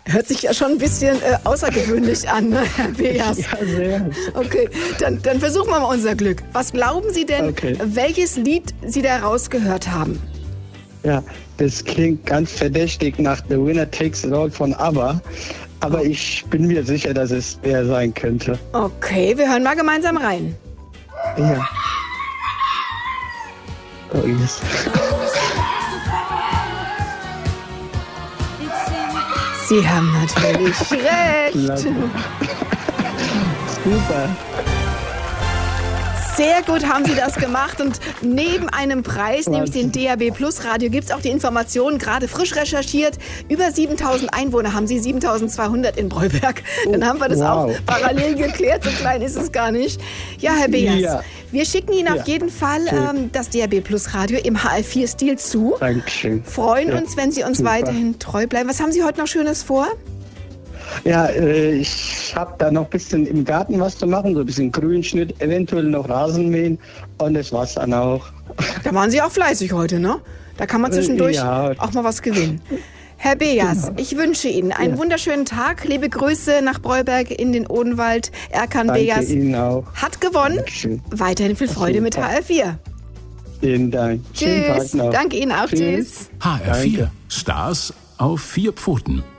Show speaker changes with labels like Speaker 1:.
Speaker 1: Hört sich ja schon ein bisschen außergewöhnlich an, ne, Herr Beas?
Speaker 2: Ja, sehr.
Speaker 1: Okay, dann versuchen wir mal unser Glück. Was glauben Sie denn, welches Lied Sie da rausgehört haben?
Speaker 2: Ja, das klingt ganz verdächtig nach The Winner Takes It All von ABBA. Aber ich bin mir sicher, dass es der sein könnte.
Speaker 1: Okay, wir hören mal gemeinsam rein.
Speaker 2: Ja. Oh, yes.
Speaker 1: Sie haben natürlich recht.
Speaker 2: Super.
Speaker 1: Sehr gut haben Sie das gemacht und neben einem Preis, nämlich den DAB Plus Radio, gibt es auch die Informationen, gerade frisch recherchiert, über 7.000 Einwohner haben Sie, 7.200 in Breuberg. Dann haben wir das auch parallel geklärt, so klein ist es gar nicht. Ja, Herr Beas, wir schicken Ihnen auf jeden Fall das DAB Plus Radio im HL4-Stil zu.
Speaker 2: Dankeschön.
Speaker 1: Freuen uns, wenn Sie uns weiterhin treu bleiben. Was haben Sie heute noch Schönes vor?
Speaker 2: Ja, ich habe da noch ein bisschen im Garten was zu machen, so ein bisschen Grünschnitt, eventuell noch Rasenmähen und das war's dann auch.
Speaker 1: Da waren Sie auch fleißig heute, ne? Da kann man zwischendurch auch mal was gewinnen. Herr Beas, ich wünsche Ihnen einen wunderschönen Tag. Liebe Grüße nach Breuberg in den Odenwald. Erkan Beas
Speaker 2: Ihnen auch.
Speaker 1: Hat gewonnen.
Speaker 2: Dankeschön.
Speaker 1: Weiterhin viel Freude mit HR4.
Speaker 2: Vielen Dank.
Speaker 1: Tschüss. Danke Ihnen auch. Tschüss.
Speaker 3: HR4. Stars auf 4 Pfoten.